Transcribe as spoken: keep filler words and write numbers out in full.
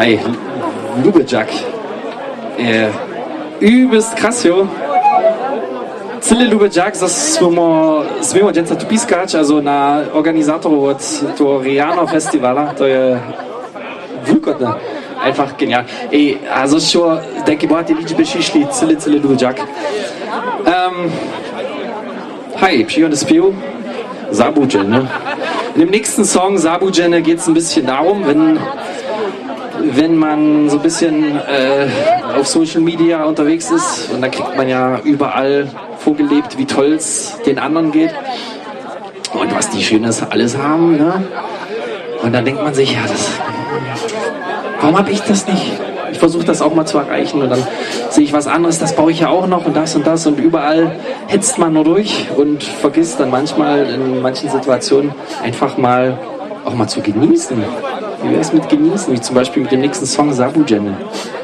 Hi, Lubejak. Äh, übelst krass, jo. Cyle Lubejak, smo smemo dženca tu piskač, also na organizatorov od toho Riano Festivala, to je vulkotne. Einfach genial. Ej, also schon, denke, boah, die Lieder beschischli, Cyle, Cyle Lubejak. Ähm, hi, przyjąłem Spiel, Sabudjen, ne? In dem nächsten Song, Sabudjen, geht es ein bisschen darum, wenn wenn man so ein bisschen äh, auf Social Media unterwegs ist und dann kriegt man ja überall vorgelebt, wie toll es den anderen geht und was die Schönes alles haben, ne? Und dann denkt man sich, ja, das, warum habe ich das nicht? Ich versuche das auch mal zu erreichen und dann sehe ich was anderes, das baue ich ja auch noch und das und das und überall hetzt man nur durch und vergisst dann manchmal in manchen Situationen einfach mal auch mal zu genießen. Wie wäre es mit genießen? Wie zum Beispiel mit dem nächsten Song Sabudjen.